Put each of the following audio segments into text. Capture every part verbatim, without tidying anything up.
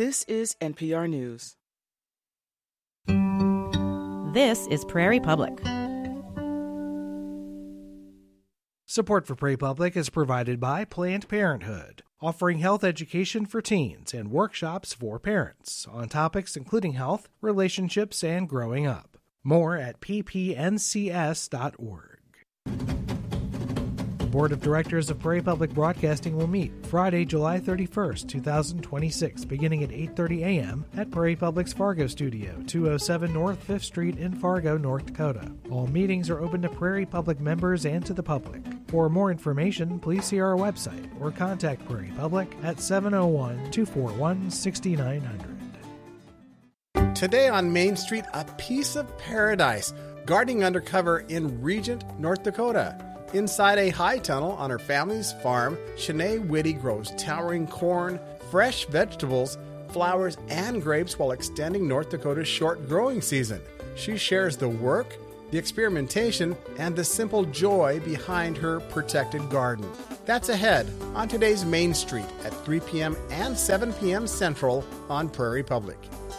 This is N P R News. This is Prairie Public. Support for Prairie Public is provided by Planned Parenthood, offering health education for teens and workshops for parents on topics including health, relationships, and growing up. More at p p n c s dot org. The Board of Directors of Prairie Public Broadcasting will meet Friday, July thirty-first, twenty twenty-six, beginning at eight thirty a.m. at Prairie Public's Fargo Studio, two oh seven North fifth Street in Fargo, North Dakota. All meetings are open to Prairie Public members and to the public. For more information, please see our website or contact Prairie Public at seven oh one, two four one, six nine hundred. Today on Main Street, a piece of paradise, gardening undercover in Regent, North Dakota. Inside a high tunnel on her family's farm, Shanae Whitty grows towering corn, fresh vegetables, flowers, and grapes while extending North Dakota's short growing season. She shares the work, the experimentation, and the simple joy behind her protected garden. That's ahead on today's Main Street at three p.m. and seven p.m. Central on Prairie Public.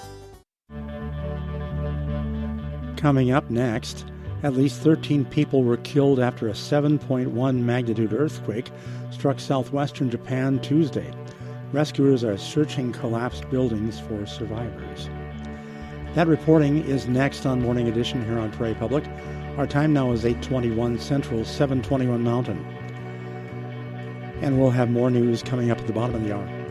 Coming up next, at least thirteen people were killed after a seven point one magnitude earthquake struck southwestern Japan Tuesday. Rescuers are searching collapsed buildings for survivors. That reporting is next on Morning Edition here on Prairie Public. Our time now is eight twenty-one Central, seven twenty-one Mountain. And we'll have more news coming up at the bottom of the hour.